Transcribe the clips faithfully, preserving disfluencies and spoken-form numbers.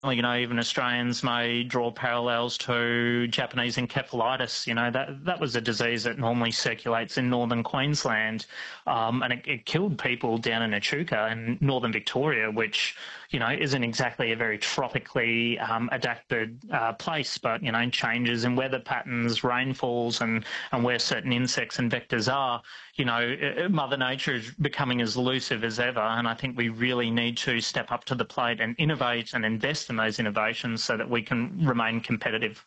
you know, even Australians may draw parallels to Japanese encephalitis. You know, that that was a disease that normally circulates in northern Queensland, um, and it, it killed people down in Echuca in northern Victoria, which, you know, isn't exactly a very tropically um, adapted uh, place, but, you know, changes in weather patterns, rainfalls, and, and where certain insects and vectors are, you know, Mother Nature is becoming as elusive as ever, and I think we really need to step up to the plate and innovate and invest in those innovations so that we can remain competitive.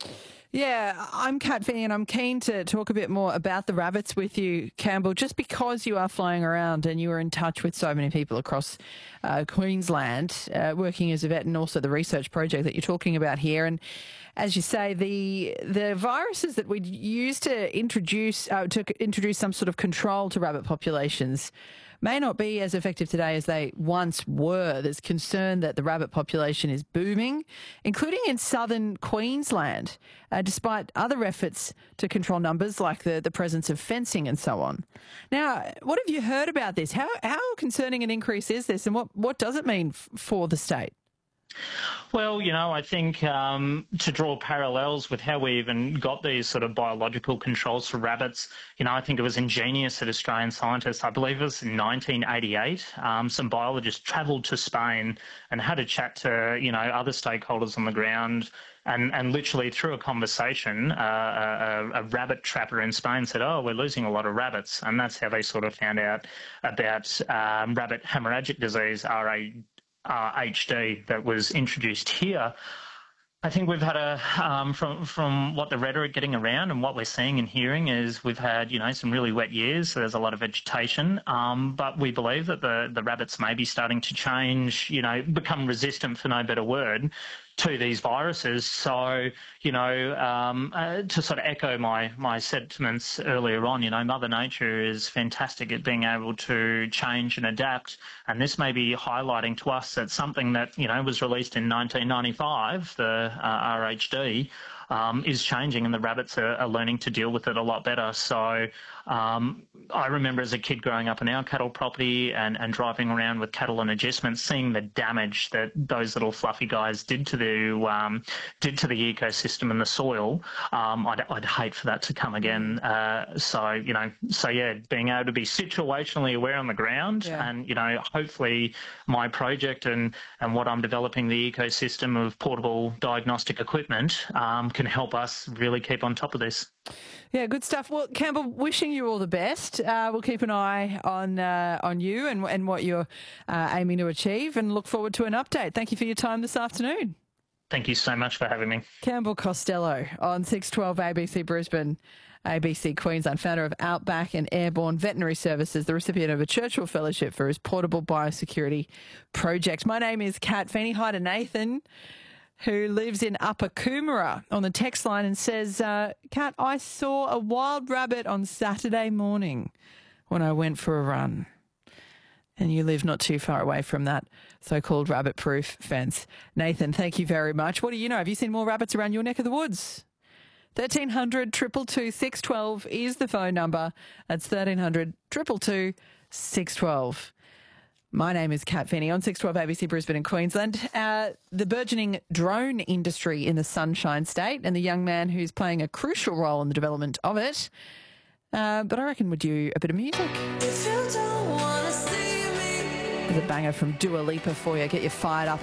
Yeah, I'm Kat Finney and I'm keen to talk a bit more about the rabbits with you, Campbell, just because you are flying around and you are in touch with so many people across uh, Queensland, uh, working as a vet, and also the research project that you're talking about here. And as you say, the the viruses that we use to introduce uh, to introduce some sort of control to rabbit populations may not be as effective today as they once were. There's concern that the rabbit population is booming, including in southern Queensland, uh, despite other efforts to control numbers like the, the presence of fencing and so on. Now, what have you heard about this? How how concerning an increase is this, and what, what does it mean f- for the state? Well, you know, I think um, to draw parallels with how we even got these sort of biological controls for rabbits, you know, I think it was ingenious that Australian scientists, I believe it was in nineteen eighty-eight, um, some biologists travelled to Spain and had a chat to, you know, other stakeholders on the ground. And, and literally through a conversation, uh, a, a rabbit trapper in Spain said, oh, we're losing a lot of rabbits. And that's how they sort of found out about um, rabbit hemorrhagic disease, R A H D, that was introduced here. I think we've had a, um, from from what the rhetoric getting around and what we're seeing and hearing is we've had, you know, some really wet years, so there's a lot of vegetation, um, but we believe that the, the rabbits may be starting to change, you know, become resistant, for no better word, to these viruses. So, you know, um, uh, to sort of echo my, my sentiments earlier on, you know, Mother Nature is fantastic at being able to change and adapt. And this may be highlighting to us that something that, you know, was released in nineteen ninety-five, the uh, R H D, um, is changing, and the rabbits are, are learning to deal with it a lot better. So um, I remember as a kid growing up on our cattle property and, and driving around with cattle and adjustments, seeing the damage that those little fluffy guys did to the um, did to the ecosystem and the soil. Um, I'd, I'd hate for that to come again. Uh, so you know, so yeah, being able to be situationally aware on the ground, Yeah. and you know, hopefully my project and and what I'm developing, the ecosystem of portable diagnostic equipment, um, can help us really keep on top of this. Yeah, good stuff. Well, Campbell, wishing you all the best. Uh, we'll keep an eye on uh, on you and, and what you're uh, aiming to achieve, and look forward to an update. Thank you for your time this afternoon. Thank you so much for having me. Campbell Costello on six twelve A B C Brisbane, A B C Queensland, founder of Outback and Airborne Veterinary Services, the recipient of a Churchill Fellowship for his portable biosecurity project. My name is Kat Finney. Hi to Nathan, who lives in Upper Coomera, on the text line and says, uh, Kat, I saw a wild rabbit on Saturday morning when I went for a run. And you live not too far away from that so-called rabbit-proof fence. Nathan, thank you very much. What do you know? Have you seen more rabbits around your neck of the woods? thirteen hundred, two two two, six one two is the phone number. That's thirteen hundred, two two two, six one two. My name is Kat Finney on six twelve A B C Brisbane and Queensland. Uh, the burgeoning drone industry in the Sunshine State, and the young man who's playing a crucial role in the development of it. Uh, but I reckon we'll do a bit of music. If you don't wanna see me. There's a banger from Dua Lipa for you. Get you fired up.